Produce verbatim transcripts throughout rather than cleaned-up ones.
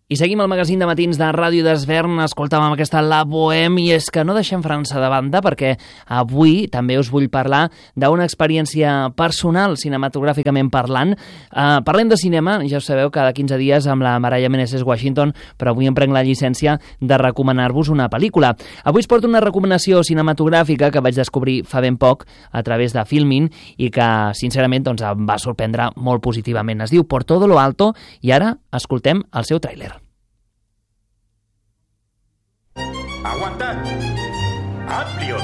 I seguim el magazín de matins de Ràdio d'Esvern, escoltàvem aquesta La Bohème, i és que no deixem França de banda perquè avui també us vull parlar d'una experiència personal, cinematogràficament parlant. Uh, parlem de cinema, ja ho sabeu, cada quinze dies amb la Maraya Meneses Washington, però avui em prenc la llicència de recomanar-vos una pel·lícula. Avui us porto una recomanació cinematogràfica que vaig descobrir fa ben poc a través de Filmin i que, sincerament, doncs, em va sorprendre molt positivament. Es diu Por todo lo alto i ara escoltem el seu tràiler. ¡Aguantad! ¡Amplio!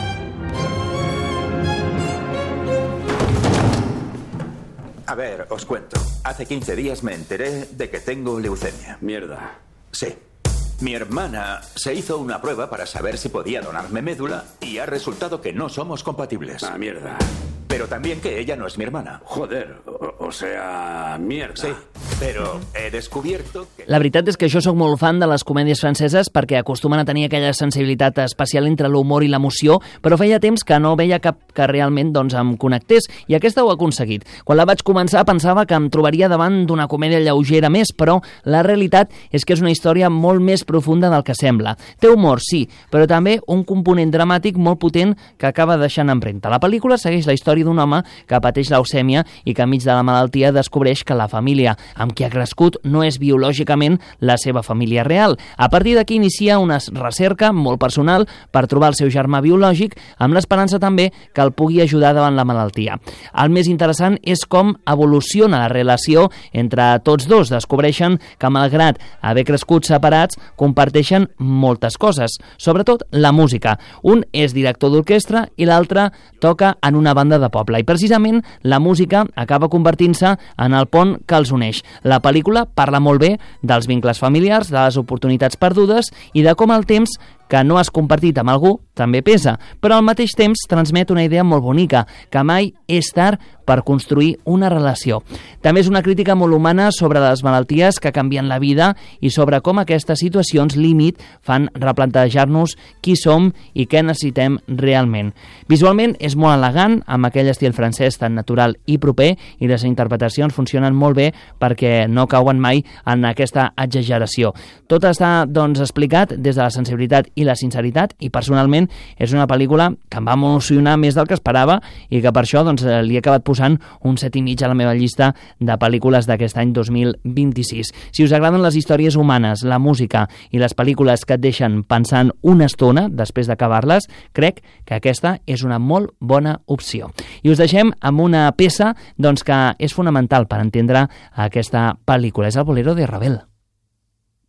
A ver, os cuento. Hace quince días me enteré de que tengo leucemia. Mierda. Sí. Mi hermana se hizo una prueba para saber si podía donarme médula y ha resultado que no somos compatibles. Ah, mierda. Pero también que ella no es mi hermana. Joder, o, o sea, mierda. Sí, però he descobierto que... La veritat és que jo sóc molt fan de les comèdies franceses perquè acostumen a tenir aquella sensibilitat especial entre l'humor i l'emoció, però feia temps que no veia cap que realment doncs, em connectés, i aquesta ho ha aconseguit. Quan la vaig començar pensava que em trobaria davant d'una comèdia lleugera més, però la realitat és que és una història molt més profunda del que sembla. Té humor, sí, però també un component dramàtic molt potent que acaba deixant empremta. La pel·lícula segueix la història d'un home que pateix leucèmia i que enmig de la malaltia descobreix que la família amb qui ha crescut no és biològicament la seva família real. A partir d'aquí inicia una recerca molt personal per trobar el seu germà biològic, amb l'esperança també que el pugui ajudar davant la malaltia. El més interessant és com evoluciona la relació entre tots dos. Descobreixen que, malgrat haver crescut separats, comparteixen moltes coses, sobretot la música. Un és director d'orquestra i l'altre toca en una banda de poble, i precisament la música acaba convertint-se en el pont que els uneix. La pel·lícula parla molt bé dels vincles familiars, de les oportunitats perdudes i de com el temps que no has compartit amb algú també pesa, però al mateix temps transmet una idea molt bonica, que mai és tard per construir una relació. També és una crítica molt humana sobre les malalties que canvien la vida i sobre com aquestes situacions límit fan replantejar-nos qui som i què necessitem realment. Visualment és molt elegant, amb aquell estil francès tan natural i proper, i les interpretacions funcionen molt bé perquè no cauen mai en aquesta exageració. Tot està, doncs, explicat des de la sensibilitat i la sinceritat, i personalment és una pel·lícula que em va emocionar més del que esperava i que per això doncs, li he acabat posant un set i mig a la meva llista de pel·lícules d'aquest any dos mil vint-i-sis. Si us agraden les històries humanes, la música i les pel·lícules que et deixen pensant una estona després d'acabar-les, crec que aquesta és una molt bona opció. I us deixem amb una peça doncs, que és fonamental per entendre aquesta pel·lícula. És el Bolero de Ravel.